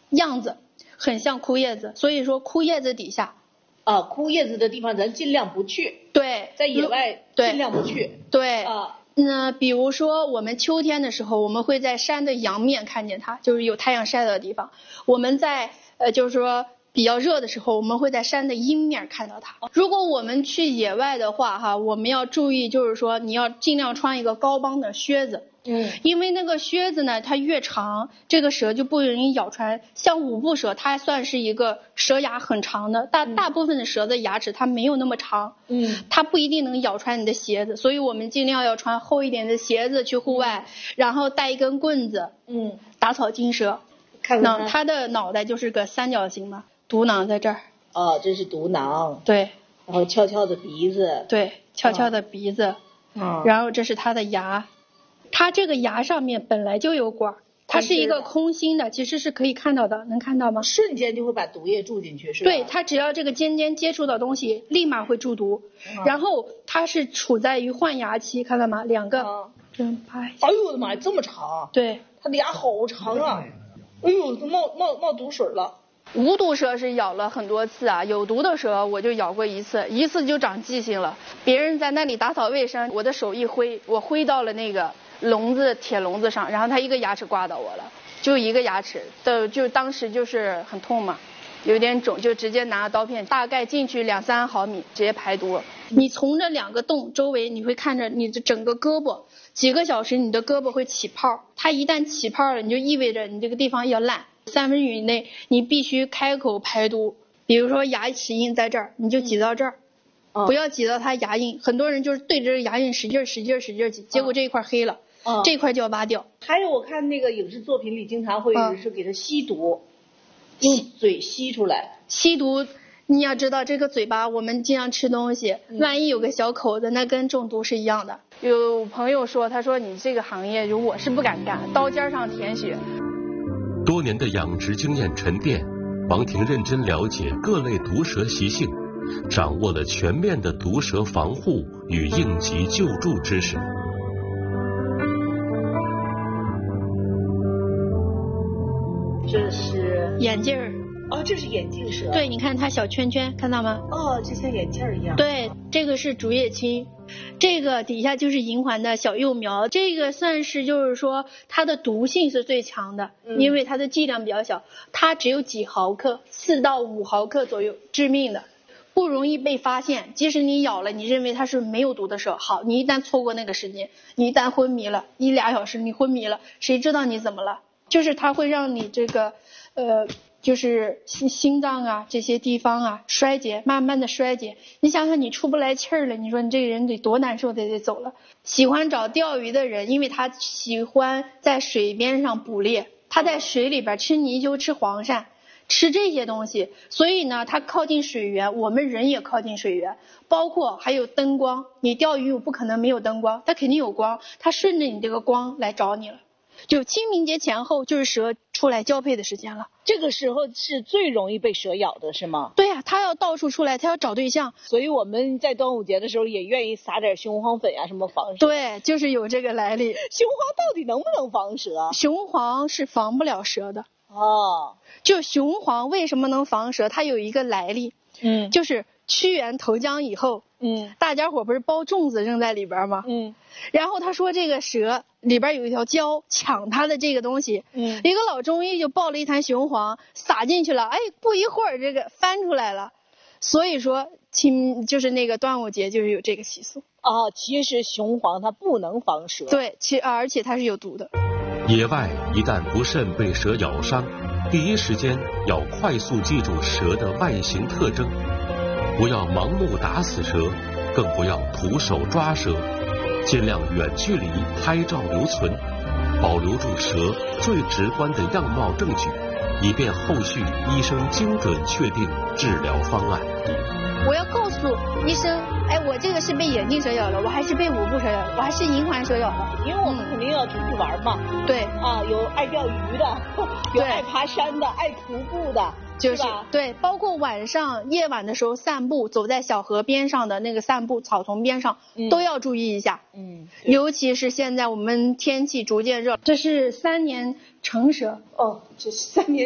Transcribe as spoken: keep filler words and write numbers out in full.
样子很像枯叶子，所以说枯叶子底下。 啊，枯叶子的地方咱尽量不去。 对， 在野外尽量不去。 对。 啊。 那比如说我们秋天的时候，我们会在山的阳面看见它，就是有太阳晒的地方。我们在呃，就是说比较热的时候，我们会在山的阴面看到它。如果我们去野外的话，哈，我们要注意，就是说你要尽量穿一个高帮的靴子。 嗯， 因为那个靴子呢，它越长，这个蛇就不容易咬穿。像五步蛇，它算是一个蛇牙很长的，大大部分的蛇的牙齿它没有那么长， 嗯， 它不一定能咬穿你的鞋子，所以我们尽量要穿厚一点的鞋子去户外，嗯、然后带一根棍子， 嗯， 打草惊蛇。 看看它的脑袋就是个三角形嘛，毒囊在这儿。 哦，这是毒囊。 对。 然后翘翘的鼻子。 对，翘翘的鼻子。 嗯。 然后这是它的牙。它这个牙上面本来就有管，它是一个空心的，其实是可以看到的，能看到吗？ 瞬间就会把毒液注进去，是吧？ 对，它只要这个尖尖接触到东西，立马会注毒。嗯、然后它是处在于换牙期，看到吗？两个。 嗯。 真拍。 哎呦我的妈呀，这么长！ 对， 它的牙好长啊！哎呦，都冒冒冒毒水了。 无毒蛇是咬了很多次啊，有毒的蛇我就咬过一次，一次就长记性了。别人在那里打扫卫生，我的手一挥，我挥到了那个笼子铁笼子上，然后他一个牙齿刮到我了，就一个牙齿的，就当时就是很痛嘛，有点肿，就直接拿刀片，大概进去两三毫米，直接排毒。你从这两个洞周围，你会看着你的整个胳膊，几个小时你的胳膊会起泡，它一旦起泡了，你就意味着你这个地方要烂。三分钟以内，你必须开口排毒。比如说牙齿印在这儿，你就挤到这儿，嗯、不要挤到它牙印。很多人就是对着牙印使劲使劲使劲挤，结果这一块黑了，嗯、这一块就要挖掉。 还有我看那个影视作品里经常会是给它吸毒，用、嗯、嘴吸出来。 吸毒，你要知道这个嘴巴，我们经常吃东西，嗯、万一有个小口子，那跟中毒是一样的。有朋友说，他说你这个行业，我是不敢干，刀尖上舔血。 多年的养殖经验沉淀，王婷认真了解各类毒蛇习性，掌握了全面的毒蛇防护与应急救助知识。 这是眼镜儿。 哦，这是眼镜蛇。 对，你看它小圈圈，看到吗？ 哦，就像眼镜一样。 对，这个是竹叶青，这个底下就是银环的小幼苗，这个算是就是说它的毒性是最强的，嗯、因为它的剂量比较小，它只有几毫克，四到五毫克左右，致命的，不容易被发现。即使你咬了，你认为它是没有毒的蛇，好，你一旦错过那个时间，你一旦昏迷了，一俩小时你昏迷了，谁知道你怎么了？就是它会让你这个，呃。就是心心脏啊这些地方啊衰竭，慢慢的衰竭。你想想，你出不来气儿了，你说你这个人得多难受，得得走了。喜欢找钓鱼的人，因为他喜欢在水边上捕猎，他在水里边吃泥鳅、吃黄鳝、吃这些东西，所以呢，他靠近水源，我们人也靠近水源，包括还有灯光。你钓鱼不可能没有灯光，它肯定有光，它顺着你这个光来找你了。就清明节前后就是蛇出来交配的时间了， 这个时候是最容易被蛇咬的是吗？ 对呀、啊，它要到处出来，它要找对象， 所以我们在端午节的时候也愿意撒点雄黄粉啊什么防蛇。 对，就是有这个来历。 雄黄到底能不能防蛇？ 雄黄是防不了蛇的。 哦， 就雄黄为什么能防蛇？它有一个来历， 嗯， 就是屈原投江以后， 嗯， 大家伙不是包粽子扔在里边吗？ 嗯， 然后他说这个蛇里边有一条蛟抢他的这个东西， 嗯， 一个老中医就抱了一坛雄黄撒进去了，哎，不一会儿这个翻出来了，所以说清就是那个端午节就是有这个习俗。 哦，其实雄黄它不能防蛇。 对，其而且它是有毒的。 野外一旦不慎被蛇咬伤，第一时间要快速记住蛇的外形特征，不要盲目打死蛇，更不要徒手抓蛇，尽量远距离拍照留存，保留住蛇最直观的样貌证据，以便后续医生精准确定治疗方案。 我要告诉医生，哎，我这个是被眼镜蛇咬了，我还是被五步蛇咬了，我还是银环蛇咬了， 因为我们肯定要出去玩嘛。 对啊，有爱钓鱼的，有爱爬山的，爱徒步的。 就是对，包括晚上夜晚的时候散步，走在小河边上的那个散步，草丛边上、嗯、都要注意一下。 嗯， 尤其是现在我们天气逐渐热，这是三年成蛇。 哦，这是三年。